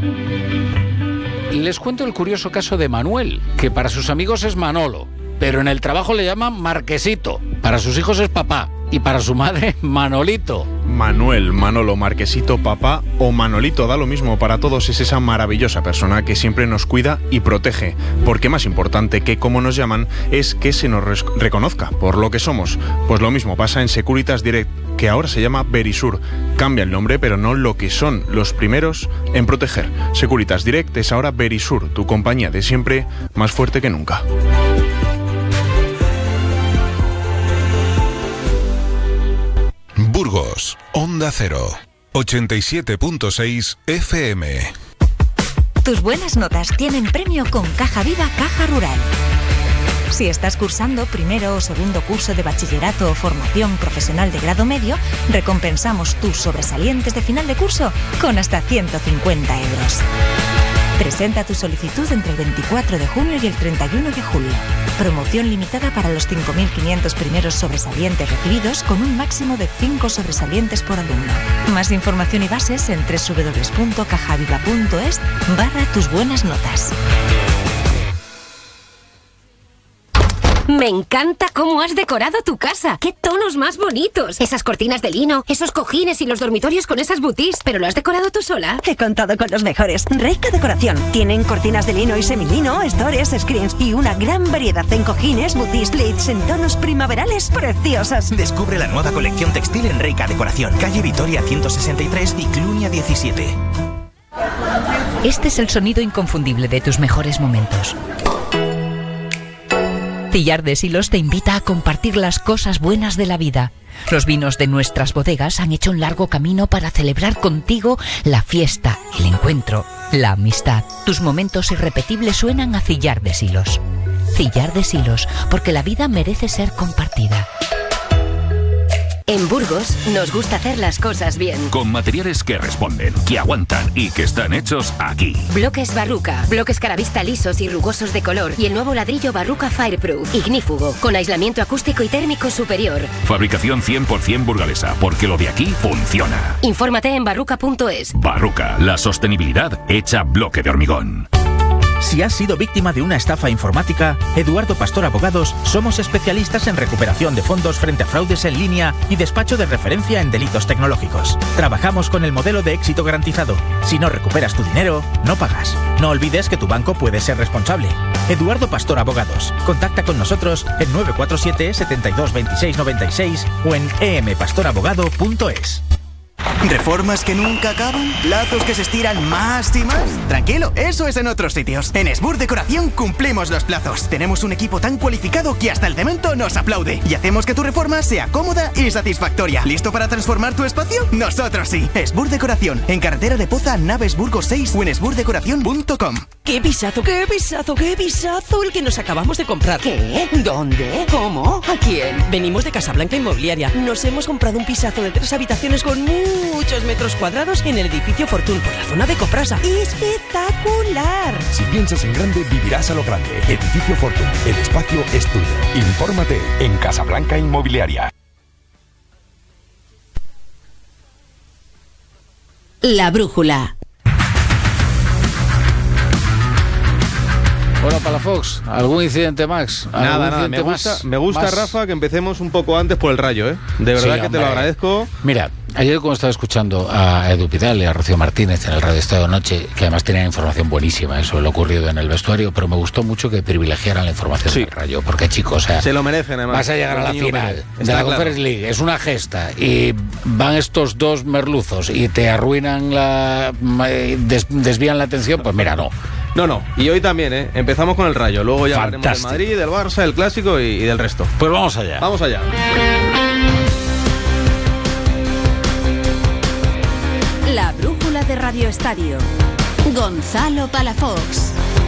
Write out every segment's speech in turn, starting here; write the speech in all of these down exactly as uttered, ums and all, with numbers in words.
Les cuento el curioso caso de Manuel, que para sus amigos es Manolo, pero en el trabajo le llaman Marquesito, para sus hijos es papá y para su madre Manolito. Manuel, Manolo, Marquesito, papá o Manolito, da lo mismo, para todos es esa maravillosa persona que siempre nos cuida y protege, porque más importante que cómo nos llaman es que se nos res- reconozca por lo que somos. Pues lo mismo pasa en Securitas Direct, que ahora se llama Verisur. Cambia el nombre, pero no lo que son los primeros en proteger. Securitas Direct es ahora Verisur, tu compañía de siempre, más fuerte que nunca. Burgos, Onda Cero, ochenta y siete punto seis F M. Tus buenas notas tienen premio con Caja Viva Caja Rural. Si estás cursando primero o segundo curso de bachillerato o formación profesional de grado medio, recompensamos tus sobresalientes de final de curso con hasta ciento cincuenta euros. Presenta tu solicitud entre el veinticuatro de junio y el treinta y uno de julio. Promoción limitada para los cinco mil quinientos primeros sobresalientes recibidos, con un máximo de cinco sobresalientes por alumno. Más información y bases en doble u doble u doble u punto cajaviva punto es barra tus buenas notas. Me encanta cómo has decorado tu casa. ¡Qué tonos más bonitos! Esas cortinas de lino, esos cojines y los dormitorios con esas boutis. ¿Pero lo has decorado tú sola? He contado con los mejores. Reika Decoración. Tienen cortinas de lino y semilino, stores, screens y una gran variedad en cojines, boutis, plates en tonos primaverales preciosas. Descubre la nueva colección textil en Reika Decoración. Calle Vitoria ciento sesenta y tres y Clunia diecisiete. Este es el sonido inconfundible de tus mejores momentos. Cillar de Silos te invita a compartir las cosas buenas de la vida. Los vinos de nuestras bodegas han hecho un largo camino para celebrar contigo la fiesta, el encuentro, la amistad. Tus momentos irrepetibles suenan a Cillar de Silos. Cillar de Silos, porque la vida merece ser compartida. En Burgos nos gusta hacer las cosas bien. Con materiales que responden, que aguantan y que están hechos aquí. Bloques Barruca, bloques Caravista lisos y rugosos de color y el nuevo ladrillo Barruca Fireproof, ignífugo, con aislamiento acústico y térmico superior. Fabricación cien por ciento burgalesa, porque lo de aquí funciona. Infórmate en barruca punto es. Barruca, la sostenibilidad hecha bloque de hormigón. Si has sido víctima de una estafa informática, Eduardo Pastor Abogados somos especialistas en recuperación de fondos frente a fraudes en línea y despacho de referencia en delitos tecnológicos. Trabajamos con el modelo de éxito garantizado. Si no recuperas tu dinero, no pagas. No olvides que tu banco puede ser responsable. Eduardo Pastor Abogados. Contacta con nosotros en nueve cuatro siete, setenta y dos, veintiséis, noventa y seis o en e m pastor abogado punto es. ¿Reformas que nunca acaban? ¿Plazos que se estiran más y más? Tranquilo, eso es en otros sitios. En Esbur Decoración cumplimos los plazos. Tenemos un equipo tan cualificado que hasta el cemento nos aplaude. Y hacemos que tu reforma sea cómoda y satisfactoria. ¿Listo para transformar tu espacio? Nosotros sí. Esbur Decoración, en carretera de Poza, Naves Burgos seis o en esbur decoración punto com. ¡Qué pisazo, qué pisazo, qué pisazo el que nos acabamos de comprar! ¿Qué? ¿Dónde? ¿Cómo? ¿A quién? Venimos de Casablanca Inmobiliaria. Nos hemos comprado un pisazo de tres habitaciones con muchos metros cuadrados en el edificio Fortún, por la zona de Coprasa. ¡Espectacular! Si piensas en grande, vivirás a lo grande. Edificio Fortún, el espacio es tuyo. Infórmate en Casablanca Inmobiliaria. La brújula. Hola Palafox, ¿algún incidente más? ¿Algún Nada, nada, incidente me gusta, más? me gusta más? Rafa, que empecemos un poco antes por el Rayo, ¿eh? De verdad Sí, que hombre. te lo agradezco. Mira, ayer cuando estaba escuchando a Edu Pidal y a Rocío Martínez en el Radio Estado de Noche, que además tenían información buenísima sobre lo ocurrido en el vestuario, pero me gustó mucho que privilegiaran la información Sí. del Rayo, porque chicos, o sea, Se lo merecen, además. vas a llegar a la Los niños final merecen. de Está la claro. Conference League, es una gesta, y van estos dos merluzos y te arruinan la... des- desvían la atención, pues mira, no. No, no, y hoy también, ¿eh? Empezamos con el Rayo, luego ya hablaremos del Fantástico. Madrid, del Barça, del Clásico y, y del resto. Pues vamos allá. Vamos allá. La brújula de Radio Estadio. Gonzalo Palafox.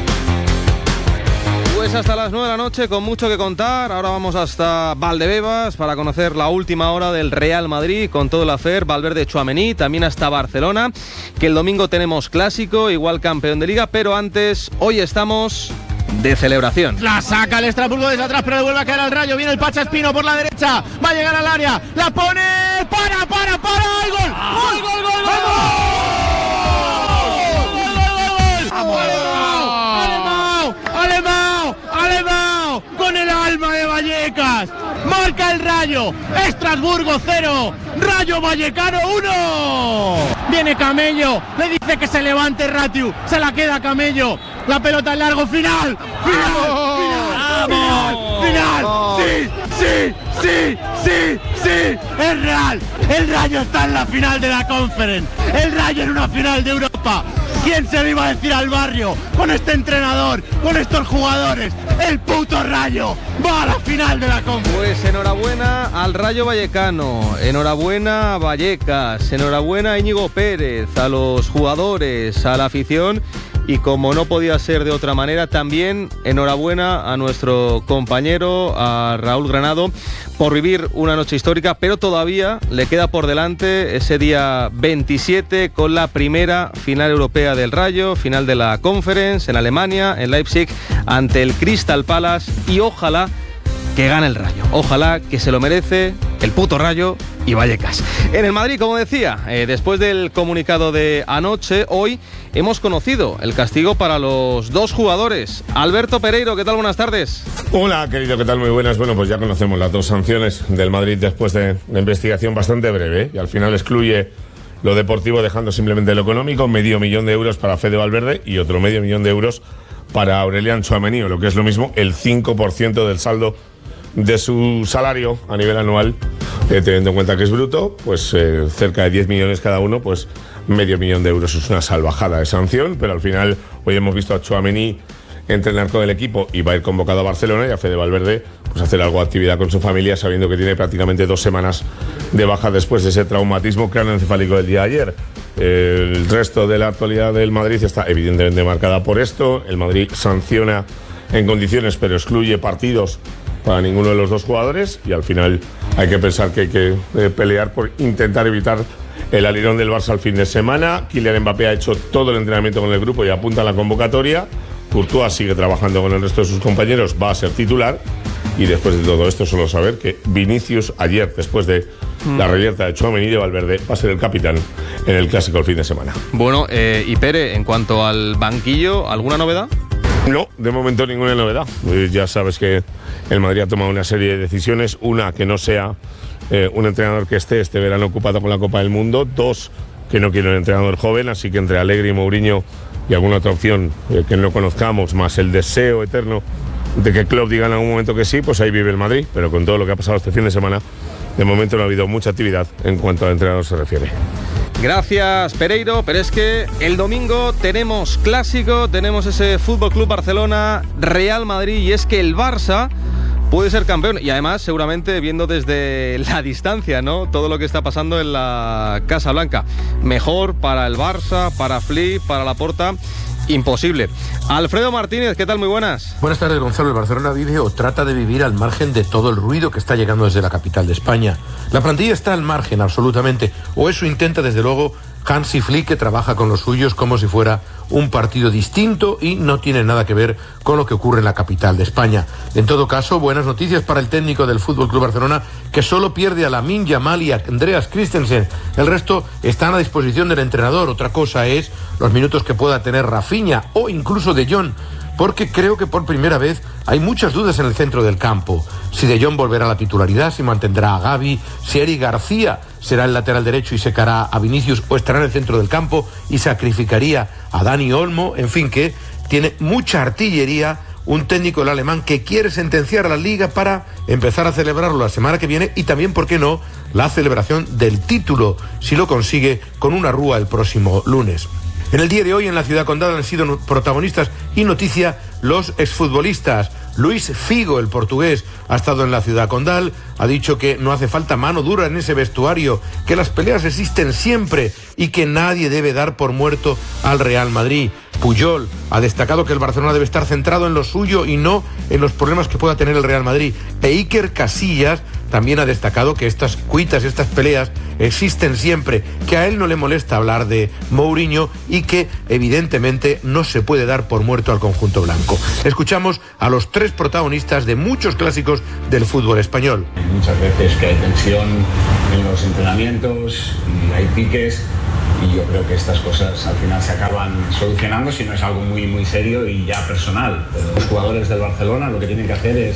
Pues hasta las nueve de la noche, con mucho que contar. Ahora vamos hasta Valdebebas para conocer la última hora del Real Madrid con todo el afer, Valverde, Tchouaméni, también hasta Barcelona, que el domingo tenemos Clásico, igual campeón de Liga, pero antes, hoy estamos de celebración. La saca el Estrasburgo desde atrás, pero le vuelve a caer al Rayo. Viene el Pacha Espino por la derecha, va a llegar al área, la pone, para, para, para, ¡y gol! ¡Gol, gol, gol, gol! ¡Gol, gol, marca el Rayo. Estrasburgo cero, Rayo Vallecano uno. Viene Camello, le dice que se levante Ratiu, se la queda Camello. La pelota en largo, final, final, final, final, final. Sí, sí, sí, sí, sí, es real. El Rayo está en la final de la Conference. El Rayo en una final de Europa. ¿Quién se lo iba a decir al barrio? Con este entrenador, con estos jugadores, el puto Rayo va a la final de la Conference. Pues enhorabuena al Rayo Vallecano, enhorabuena a Vallecas, enhorabuena a Íñigo Pérez, a los jugadores, a la afición. Y como no podía ser de otra manera, también enhorabuena a nuestro compañero, a Raúl Granado, por vivir una noche histórica, pero todavía le queda por delante ese día veintisiete con la primera final europea del Rayo, final de la Conference en Alemania, en Leipzig, ante el Crystal Palace, y ojalá que gane el Rayo, ojalá que se lo merece el puto Rayo y Vallecas. En el Madrid, como decía, eh, después del comunicado de anoche, hoy hemos conocido el castigo para los dos jugadores. Alberto Pereiro, ¿qué tal? Buenas tardes. Hola, querido, ¿qué tal? Muy buenas. Bueno, pues ya conocemos las dos sanciones del Madrid después de la investigación bastante breve, ¿eh? Y al final excluye lo deportivo, dejando simplemente lo económico, medio millón de euros para Fede Valverde y otro medio millón de euros para Aurelian Tchouaméni, o lo que es lo mismo, el cinco por ciento del saldo de su salario a nivel anual, eh, teniendo en cuenta que es bruto, pues eh, cerca de diez millones cada uno, pues medio millón de euros. Es una salvajada de sanción, pero al final hoy hemos visto a Tchouaméni entrenar con el equipo y va a ir convocado a Barcelona, y a Fede Valverde pues hacer algo de actividad con su familia, sabiendo que tiene prácticamente dos semanas de baja después de ese traumatismo cráneoencefálico del día de ayer. El resto de la actualidad del Madrid está evidentemente marcada por esto. El Madrid sanciona en condiciones, pero excluye partidos para ninguno de los dos jugadores, y al final hay que pensar que hay que eh, pelear por intentar evitar el alirón del Barça al fin de semana. Kylian Mbappé ha hecho todo el entrenamiento con el grupo y apunta a la convocatoria. Courtois sigue trabajando con el resto de sus compañeros, va a ser titular, y después de todo esto solo saber que Vinicius ayer, después de mm. la reyerta de Tchouaméni y de Valverde, va a ser el capitán en el Clásico el fin de semana. Bueno, eh, y Pere, en cuanto al banquillo, ¿alguna novedad? No, de momento ninguna novedad. Eh, ya sabes que el Madrid ha tomado una serie de decisiones. Una, que no sea eh, un entrenador que esté este verano ocupado con la Copa del Mundo. Dos, que no quiere un entrenador joven. Así que entre Allegri y Mourinho y alguna otra opción eh, que no conozcamos, más el deseo eterno de que Klopp diga en algún momento que sí, pues ahí vive el Madrid. Pero con todo lo que ha pasado este fin de semana, de momento no ha habido mucha actividad en cuanto al entrenador se refiere. Gracias, Pereiro, pero es que el domingo tenemos clásico, tenemos ese F C Barcelona, Real Madrid, y es que el Barça puede ser campeón, y además seguramente viendo desde la distancia, ¿no?, todo lo que está pasando en la Casa Blanca. Mejor para el Barça, para Flick, para Laporta, imposible. Alfredo Martínez, ¿qué tal? Muy buenas. Buenas tardes, Gonzalo. El Barcelona vive o trata de vivir al margen de todo el ruido que está llegando desde la capital de España. La plantilla está al margen, absolutamente, o eso intenta desde luego Hansi Flick, que trabaja con los suyos como si fuera un partido distinto y no tiene nada que ver con lo que ocurre en la capital de España. En todo caso, buenas noticias para el técnico del F C Barcelona, que solo pierde a Lamine Yamal y a Andreas Christensen. El resto están a disposición del entrenador. Otra cosa es los minutos que pueda tener Rafinha o incluso De Jong, porque creo que por primera vez hay muchas dudas en el centro del campo. Si De Jong volverá a la titularidad, si mantendrá a Gavi, si Eric García será el lateral derecho y secará a Vinicius, o estará en el centro del campo y sacrificaría a Dani Olmo. En fin, que tiene mucha artillería un técnico, el alemán, que quiere sentenciar a la Liga para empezar a celebrarlo la semana que viene, y también, ¿por qué no?, la celebración del título, si lo consigue, con una rúa el próximo lunes. En el día de hoy en la Ciudad Condal han sido protagonistas y noticia los exfutbolistas. Luis Figo, el portugués, ha estado en la Ciudad Condal, ha dicho que no hace falta mano dura en ese vestuario, que las peleas existen siempre y que nadie debe dar por muerto al Real Madrid. Puyol ha destacado que el Barcelona debe estar centrado en lo suyo y no en los problemas que pueda tener el Real Madrid. E Iker Casillas también ha destacado que estas cuitas, estas peleas existen siempre, que a él no le molesta hablar de Mourinho y que evidentemente no se puede dar por muerto al conjunto blanco. Escuchamos a los tres protagonistas de muchos clásicos del fútbol español. Hay muchas veces que hay tensión en los entrenamientos y hay piques, y yo creo que estas cosas al final se acaban solucionando si no es algo muy muy serio y ya personal. Pero los jugadores del Barcelona lo que tienen que hacer es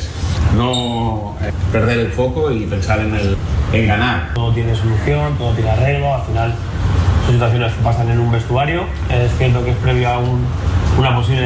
no eh, perder el foco y pensar en, el, en ganar. Todo tiene solución, todo tiene arreglo, al final son situaciones que pasan en un vestuario. Es cierto que es previo a un, una posible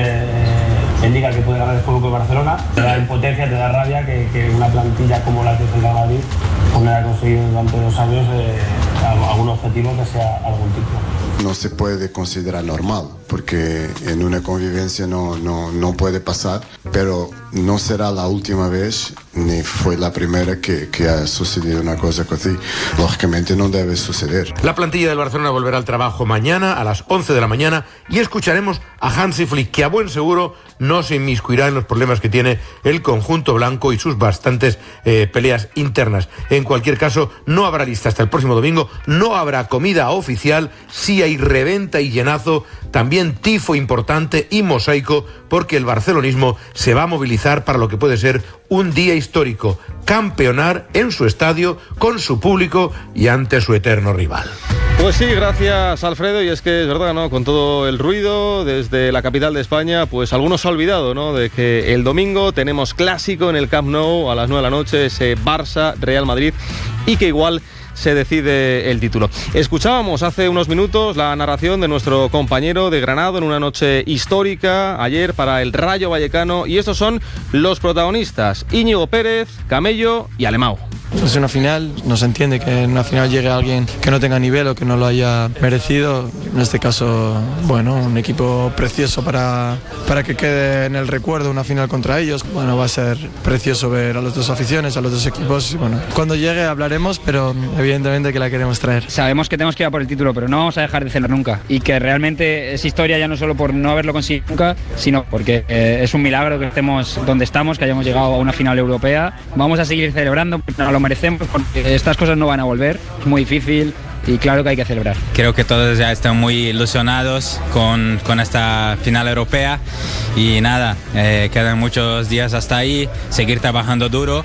eh, liga que puede ganar el Fútbol Club Barcelona. Te da impotencia, te da rabia que, que una plantilla como la que es el Real Madrid no haya conseguido durante dos años eh, algún objetivo que sea algún tipo. No se puede considerar normal, porque en una convivencia no, no, no puede pasar, pero no será la última vez ni fue la primera que, que ha sucedido una cosa así. Lógicamente no debe suceder. La plantilla del Barcelona volverá al trabajo mañana a las once de la mañana y escucharemos a Hansi Flick, que a buen seguro no se inmiscuirá en los problemas que tiene el conjunto blanco y sus bastantes eh, peleas internas. En cualquier caso, no habrá lista hasta el próximo domingo, no habrá comida oficial, sí hay reventa y llenazo, también tifo importante y mosaico, porque el barcelonismo se va a movilizar para lo que puede ser un día histórico, campeonar en su estadio, con su público y ante su eterno rival. Pues sí, gracias Alfredo, y es que es verdad, ¿no? Con todo el ruido desde la capital de España, pues algunos se ha olvidado, ¿no? De que el domingo tenemos clásico en el Camp Nou a las nueve de la noche, ese Barça-Real Madrid, y que igual se decide el título. Escuchábamos hace unos minutos la narración de nuestro compañero de Granado en una noche histórica ayer para el Rayo Vallecano, y estos son los protagonistas: Íñigo Pérez, Camello y Alemão. Es una final, no se entiende que en una final llegue alguien que no tenga nivel o que no lo haya merecido. En este caso, bueno, un equipo precioso para, para que quede en el recuerdo una final contra ellos. Bueno, va a ser precioso ver a las dos aficiones, a los dos equipos. Y bueno, cuando llegue hablaremos, pero evidentemente que la queremos traer. Sabemos que tenemos que ir a por el título, pero no vamos a dejar de celebrar nunca. Y que realmente es historia ya no solo por no haberlo conseguido nunca, sino porque eh, es un milagro que estemos donde estamos, que hayamos llegado a una final europea. Vamos a seguir celebrando, no lo merecemos, porque estas cosas no van a volver, es muy difícil y claro que hay que celebrar. Creo que todos ya están muy ilusionados con, con esta final europea y nada, eh, quedan muchos días hasta ahí, seguir trabajando duro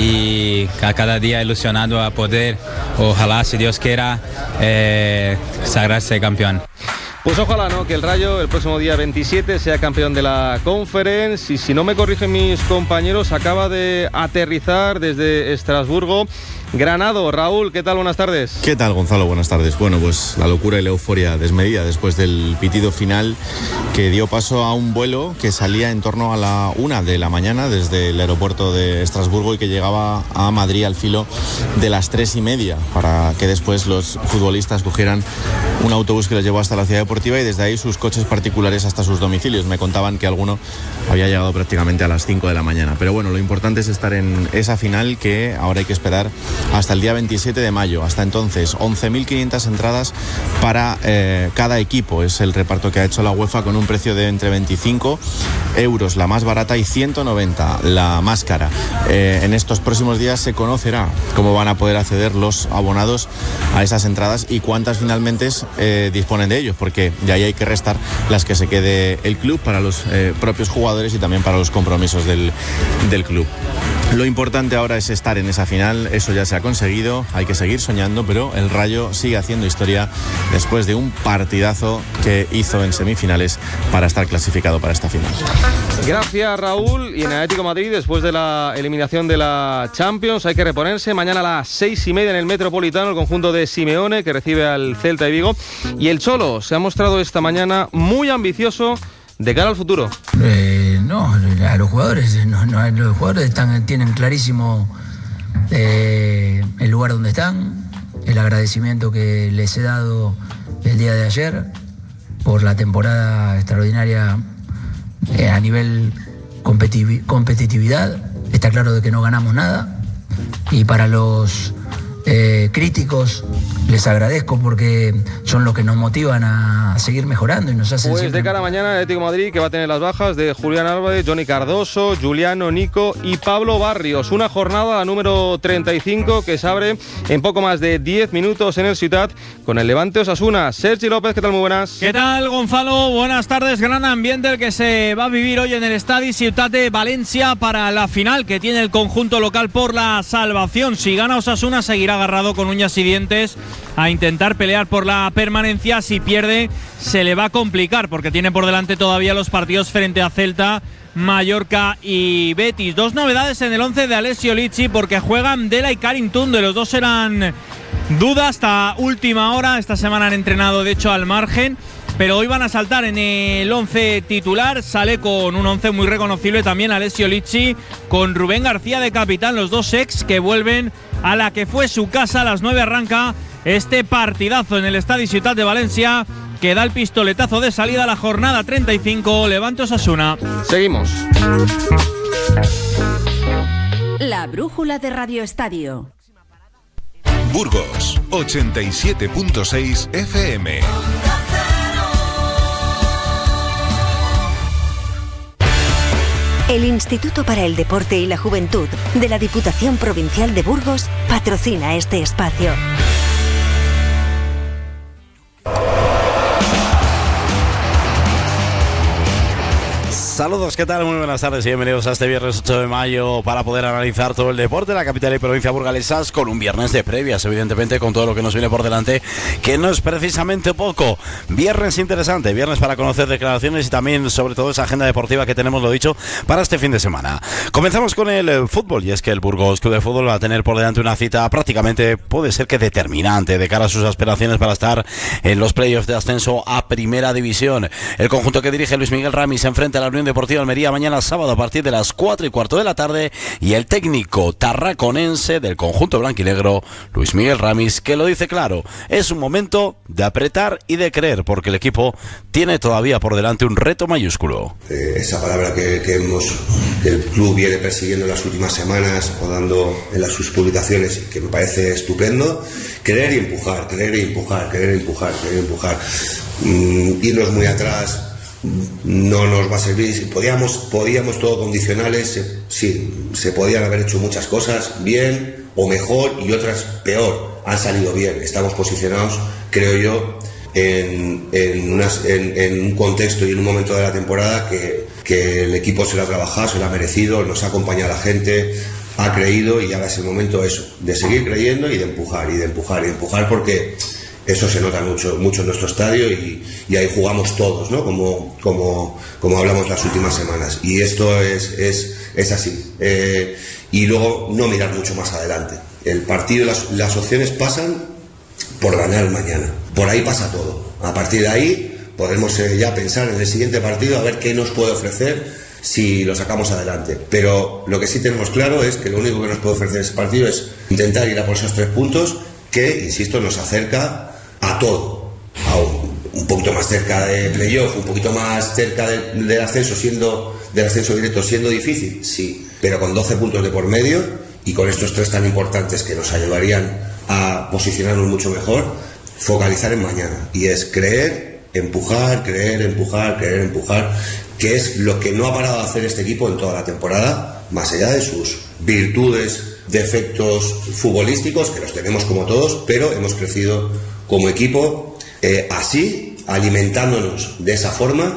y a cada día ilusionado a poder, ojalá si Dios quiera, eh, sagrarse campeón. Pues ojalá, ¿no?, que el Rayo el próximo día veintisiete sea campeón de la Conference. Y si no me corrigen mis compañeros, acaba de aterrizar desde Estrasburgo Granado. Raúl, ¿qué tal? Buenas tardes. ¿Qué tal, Gonzalo? Buenas tardes. Bueno, pues la locura y la euforia desmedida después del pitido final que dio paso a un vuelo que salía en torno a la una de la mañana desde el aeropuerto de Estrasburgo y que llegaba a Madrid al filo de las tres y media, para que después los futbolistas cogieran un autobús que los llevó hasta la ciudad deportiva y desde ahí sus coches particulares hasta sus domicilios. Me contaban que alguno había llegado prácticamente a las cinco de la mañana. Pero bueno, lo importante es estar en esa final, que ahora hay que esperar hasta el día veintisiete de mayo. Hasta entonces, once mil quinientas entradas para eh, cada equipo. Es el reparto que ha hecho la UEFA, con un precio de entre veinticinco euros la más barata y ciento noventa la más cara. Eh, en estos próximos días se conocerá cómo van a poder acceder los abonados a esas entradas y cuántas finalmente eh, disponen de ellos, porque de ahí hay que restar las que se quede el club para los eh, propios jugadores y también para los compromisos del, del club. Lo importante ahora es estar en esa final, eso ya se ha conseguido, hay que seguir soñando, pero el Rayo sigue haciendo historia después de un partidazo que hizo en semifinales para estar clasificado para esta final. Gracias, Raúl. Y en Atlético de Madrid, después de la eliminación de la Champions, hay que reponerse. Mañana a las seis y media en el Metropolitano, el conjunto de Simeone, que recibe al Celta de Vigo. Y el Cholo se ha mostrado esta mañana muy ambicioso de cara al futuro. Eh, no, a los jugadores, no, no, los jugadores están, tienen clarísimo eh, el lugar donde están, el agradecimiento que les he dado el día de ayer por la temporada extraordinaria eh, a nivel competitiv- competitividad. Está claro de que no ganamos nada, y para los eh, críticos les agradezco porque son los que nos motivan a seguir mejorando y nos hacen Pues siempre... de cara a mañana, el Atlético de Madrid, que va a tener las bajas de Julián Álvarez, Johnny Cardoso, Juliano, Nico y Pablo Barrios. Una jornada, la número treinta y cinco, que se abre en poco más de diez minutos en el Ciutat con el Levante Osasuna. Sergi López, ¿qué tal? Muy buenas. ¿Qué tal, Gonzalo? Buenas tardes. Gran ambiente el que se va a vivir hoy en el Estadi Ciutat de Valencia para la final que tiene el conjunto local por la salvación. Si gana Osasuna, seguirá agarrado con uñas y dientes a intentar pelear por la permanencia. Si pierde, se le va a complicar porque tiene por delante todavía los partidos frente a Celta, Mallorca y Betis. Dos novedades en el once de Alessio Licci porque juegan Dela y Karim Tunde. Los dos eran duda hasta última hora. Esta semana han entrenado de hecho al margen, pero hoy van a saltar en el once titular. Sale con un once muy reconocible también Alessio Licci, con Rubén García de capitán, los dos ex que vuelven a la que fue su casa. A las nueve arranca este partidazo en el Estadio Ciutat de Valencia, que da el pistoletazo de salida a la jornada treinta y cinco, Levante Osasuna. Seguimos. La brújula de Radio Estadio. Burgos, ochenta y siete punto seis F M. El Instituto para el Deporte y la Juventud de la Diputación Provincial de Burgos patrocina este espacio. Saludos, ¿qué tal? Muy buenas tardes y bienvenidos a este viernes ocho de mayo para poder analizar todo el deporte de la capital y provincia burgalesas con un viernes de previas, evidentemente, con todo lo que nos viene por delante, que no es precisamente poco. Viernes interesante, viernes para conocer declaraciones y también, sobre todo, esa agenda deportiva que tenemos, lo dicho, para este fin de semana. Comenzamos con el fútbol, y es que el Burgos Club de Fútbol va a tener por delante una cita prácticamente, puede ser que determinante, de cara a sus aspiraciones para estar en los playoffs de ascenso a Primera División. El conjunto que dirige Luis Miguel Ramis se enfrenta a la Unión Deportiva Almería mañana sábado a partir de las cuatro y cuarto de la tarde, y el técnico tarraconense del conjunto blanquinegro, Luis Miguel Ramis, que lo dice claro: es un momento de apretar y de creer, porque el equipo tiene todavía por delante un reto mayúsculo. Eh, esa palabra que, que, hemos, que el club viene persiguiendo en las últimas semanas o dando en las, sus publicaciones, que me parece estupendo: querer y empujar, querer y empujar, querer y empujar, querer y empujar. Mm, irnos muy atrás no nos va a servir. Podíamos, podíamos todo condicionales, se, sí, se podían haber hecho muchas cosas bien o mejor y otras peor. Han salido bien, estamos posicionados, creo yo, en, en, unas, en, en un contexto y en un momento de la temporada que, que el equipo se lo ha trabajado, se lo ha merecido, nos ha acompañado la gente, ha creído, y ahora es el momento eso, de seguir creyendo y de empujar, y de empujar, y de empujar, porque eso se nota mucho, mucho en nuestro estadio, y, y ahí jugamos todos, ¿no? Como, como, como hablamos las últimas semanas. Y esto es, es, es así. Eh, y luego no mirar mucho más adelante. El partido, las, las opciones pasan por ganar mañana. Por ahí pasa todo. A partir de ahí podemos eh, ya pensar en el siguiente partido, a ver qué nos puede ofrecer si lo sacamos adelante. Pero lo que sí tenemos claro es que lo único que nos puede ofrecer ese partido es intentar ir a por esos tres puntos, que, insisto, nos acerca a todo, a un, un poquito más cerca de playoff, un poquito más cerca de, del ascenso, siendo del ascenso directo, siendo difícil, sí, pero con doce puntos de por medio y con estos tres tan importantes que nos ayudarían a posicionarnos mucho mejor, focalizar en mañana, y es creer, empujar, creer, empujar, creer, empujar, que es lo que no ha parado de hacer este equipo en toda la temporada, más allá de sus virtudes, defectos futbolísticos, que los tenemos como todos, pero hemos crecido como equipo eh, así, alimentándonos de esa forma,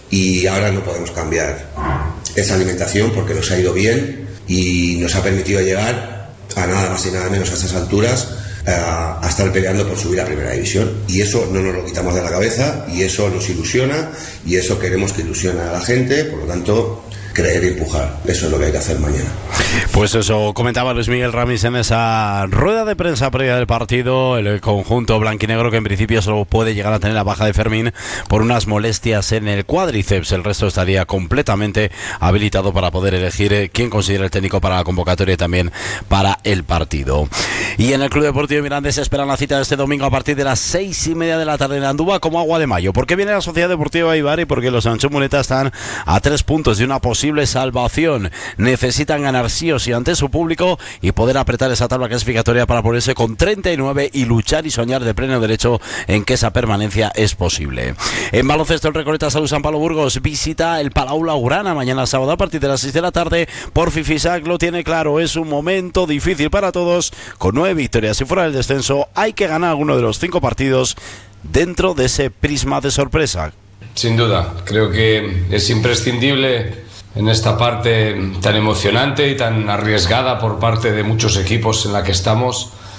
y ahora no podemos cambiar esa alimentación porque nos ha ido bien y nos ha permitido llegar a nada más y nada menos a esas alturas, eh, a estar peleando por subir a Primera División, y eso no nos lo quitamos de la cabeza, y eso nos ilusiona, y eso queremos que ilusione a la gente. Por lo tanto, creer y empujar, eso es lo que hay que hacer mañana. Pues eso comentaba Luis Miguel Ramis en esa rueda de prensa previa del partido. El conjunto blanquinegro, que en principio solo puede llegar a tener la baja de Fermín por unas molestias en el cuádriceps. El resto estaría completamente habilitado para poder elegir quién considera el técnico para la convocatoria y también para el partido. Y en el Club Deportivo Mirandés esperan la cita de este domingo a partir de las seis y media de la tarde en Andúba como agua de mayo. ¿Por qué viene la Sociedad Deportiva Eibar? Y porque los Ancho-Muleta están a tres puntos de una posible salvación. Necesitan ganar sí o sí ante su público y poder apretar esa tabla clasificatoria para ponerse con treinta y nueve y luchar y soñar de pleno derecho en que esa permanencia es posible. En baloncesto, el Recoleta Salud San Pablo Burgos visita el Palau Laurana mañana sábado a partir de las seis de la tarde. Por Fifisac lo tiene claro, es un momento difícil para todos. Con nueve victorias y fuera del descenso, hay que ganar alguno de los cinco partidos dentro de ese prisma de sorpresa. Sin duda, creo que es imprescindible en esta parte tan emocionante y tan arriesgada por parte de muchos equipos en la que estamos,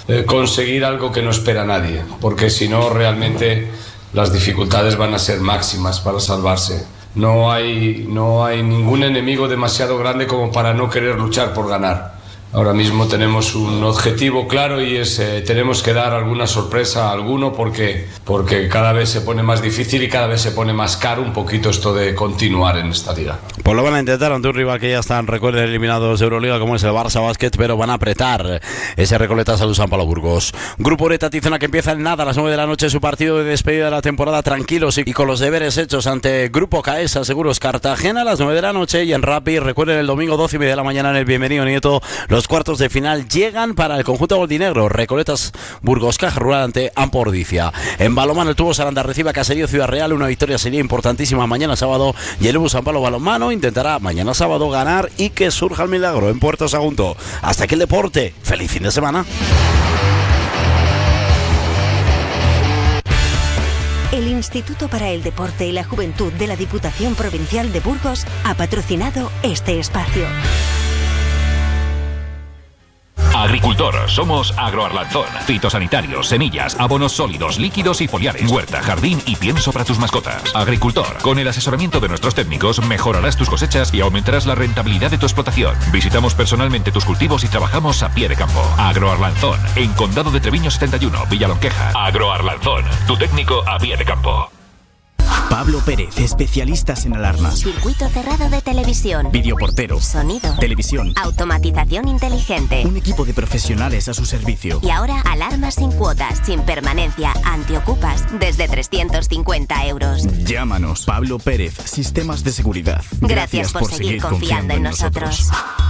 eh, conseguir algo que no espera nadie, porque si no realmente las dificultades van a ser máximas para salvarse. No hay, no hay ningún enemigo demasiado grande como para no querer luchar por ganar. Ahora mismo tenemos un objetivo claro y es eh, tenemos que dar alguna sorpresa a alguno porque, porque cada vez se pone más difícil y cada vez se pone más caro un poquito esto de continuar en esta liga. Pues lo van a intentar ante un rival que ya están, recuerden, eliminados de Euroliga como es el Barça Basket, pero van a apretar ese Recoleta Salud San Pablo Burgos. Grupo Oreta Tizona que empieza en nada a las nueve de la noche su partido de despedida de la temporada, tranquilos y con los deberes hechos ante Grupo Caesa Seguros Cartagena a las nueve de la noche, y en Rapid, recuerden, el domingo doce y media de la mañana en el Bienvenido Nieto, los cuartos de final llegan para el conjunto goldinegro. Recoletas Burgos Caja Rural ante Ampordicia. En balonmano el Tubo Saranda recibe a Caserío Ciudad Real, una victoria sería importantísima mañana sábado, y el Ubu San Pablo Balonmano intentará mañana sábado ganar y que surja el milagro en Puerto Sagunto. Hasta aquí el deporte, feliz fin de semana. El Instituto para el Deporte y la Juventud de la Diputación Provincial de Burgos ha patrocinado este espacio. Agricultor, somos Agroarlanzón. Fitosanitarios, semillas, abonos sólidos, líquidos y foliares, huerta, jardín y pienso para tus mascotas. Agricultor, con el asesoramiento de nuestros técnicos mejorarás tus cosechas y aumentarás la rentabilidad de tu explotación. Visitamos personalmente tus cultivos y trabajamos a pie de campo. Agroarlanzón, en Condado de Treviño setenta y uno, Villalonqueja. Agroarlanzón, tu técnico a pie de campo. Pablo Pérez, especialistas en alarmas. Circuito cerrado de televisión. Videoportero. Sonido. Televisión. Automatización inteligente. Un equipo de profesionales a su servicio. Y ahora, alarmas sin cuotas, sin permanencia, antiocupas, desde trescientos cincuenta euros. Llámanos. Pablo Pérez, Sistemas de Seguridad. Gracias, Gracias por, por seguir, seguir confiando, confiando en nosotros. nosotros.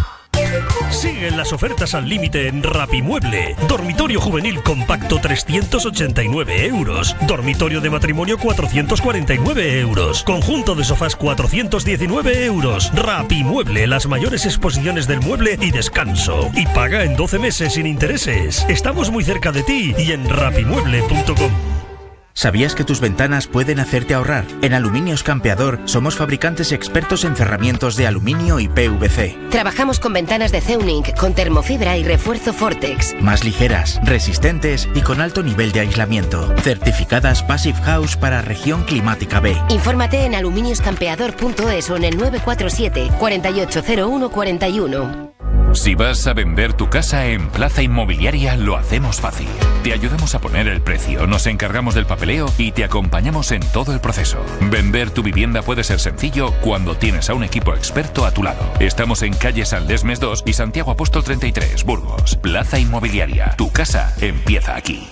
Siguen las ofertas al límite en Rapimueble. Dormitorio juvenil compacto trescientos ochenta y nueve euros. Dormitorio de matrimonio cuatrocientos cuarenta y nueve euros. Conjunto de sofás cuatrocientos diecinueve euros. Rapimueble, las mayores exposiciones del mueble y descanso. Y paga en doce meses sin intereses. Estamos muy cerca de ti y en rapimueble punto com. ¿Sabías que tus ventanas pueden hacerte ahorrar? En Aluminios Campeador somos fabricantes expertos en cerramientos de aluminio y P V C. Trabajamos con ventanas de Ceunic, con termofibra y refuerzo Vortex. Más ligeras, resistentes y con alto nivel de aislamiento. Certificadas Passive House para región climática B. Infórmate en aluminios campeador punto es o en el nueve cuatro siete, cuatro ocho cero uno cuatro uno. Si vas a vender tu casa en Plaza Inmobiliaria, lo hacemos fácil. Te ayudamos a poner el precio, nos encargamos del papeleo y te acompañamos en todo el proceso. Vender tu vivienda puede ser sencillo cuando tienes a un equipo experto a tu lado. Estamos en calle San Lesmes dos y Santiago Apóstol treinta y tres, Burgos. Plaza Inmobiliaria, tu casa empieza aquí.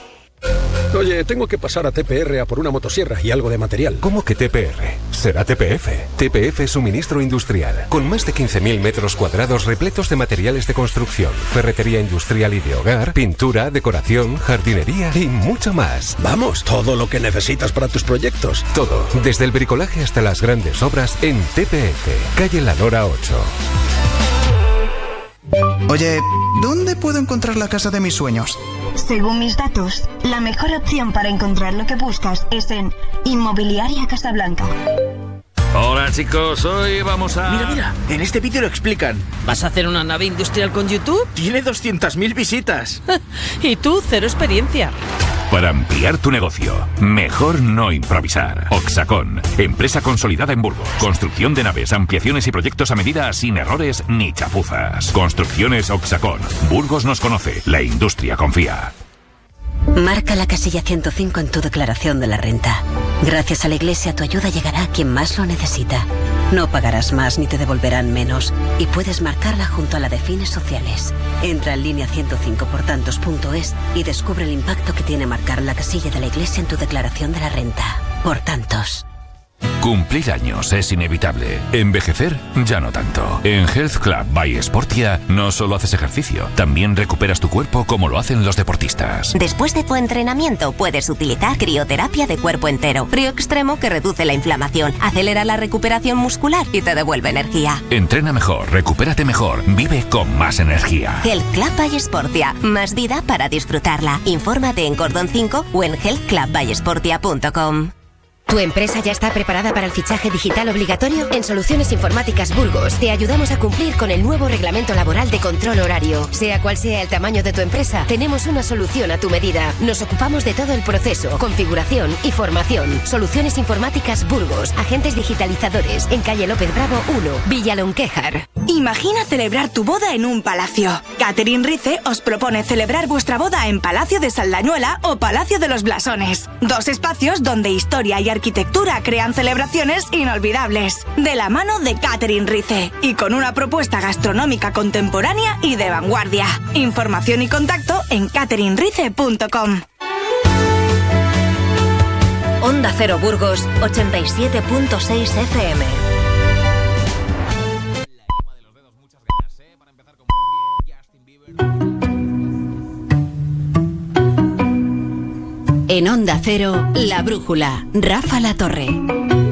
Oye, tengo que pasar a T P R a por una motosierra y algo de material. ¿Cómo que T P R? Será T P F. T P F Suministro Industrial. Con más de quince mil metros cuadrados repletos de materiales de construcción, ferretería industrial y de hogar, pintura, decoración, jardinería y mucho más. Vamos, todo lo que necesitas para tus proyectos. Todo, desde el bricolaje hasta las grandes obras en T P F. Calle La Lora ocho. Oye, ¿dónde puedo encontrar la casa de mis sueños? Según mis datos, la mejor opción para encontrar lo que buscas es en Inmobiliaria Casablanca. Hola chicos, hoy vamos a... Mira, mira, en este vídeo lo explican. ¿Vas a hacer una nave industrial con YouTube? Tiene doscientas mil visitas. Y tú, cero experiencia. Para ampliar tu negocio, mejor no improvisar. Oxacon, empresa consolidada en Burgos. Construcción de naves, ampliaciones y proyectos a medida sin errores ni chapuzas. Construcciones Oxacon. Burgos nos conoce, la industria confía. Marca la casilla ciento cinco en tu declaración de la renta. Gracias a la Iglesia tu ayuda llegará a quien más lo necesita. No pagarás más ni te devolverán menos y puedes marcarla junto a la de fines sociales. Entra en línea ciento cinco por tantos punto es y descubre el impacto que tiene marcar la casilla de la Iglesia en tu declaración de la renta. Por tantos. Cumplir años es inevitable. Envejecer, ya no tanto. En Health Club by Sportia no solo haces ejercicio, también recuperas tu cuerpo como lo hacen los deportistas. Después de tu entrenamiento puedes utilizar crioterapia de cuerpo entero. Frío extremo que reduce la inflamación, acelera la recuperación muscular y te devuelve energía. Entrena mejor, recupérate mejor, vive con más energía. Health Club by Sportia. Más vida para disfrutarla. Infórmate en Cordón cinco o en health club by sportia punto com. ¿Tu empresa ya está preparada para el fichaje digital obligatorio? En Soluciones Informáticas Burgos te ayudamos a cumplir con el nuevo reglamento laboral de control horario. Sea cual sea el tamaño de tu empresa, tenemos una solución a tu medida. Nos ocupamos de todo el proceso, configuración y formación. Soluciones Informáticas Burgos, agentes digitalizadores, en calle López Bravo uno, Villalonquejar. Imagina celebrar tu boda en un palacio. Catherine Rice os propone celebrar vuestra boda en Palacio de Saldañuela o Palacio de los Blasones. Dos espacios donde historia y arquitectura crean celebraciones inolvidables. De la mano de Catherine Rice y con una propuesta gastronómica contemporánea y de vanguardia. Información y contacto en catherine rice punto com. Onda Cero Burgos, ochenta y siete punto seis F M. En Onda Cero, La Brújula, Rafa La Torre.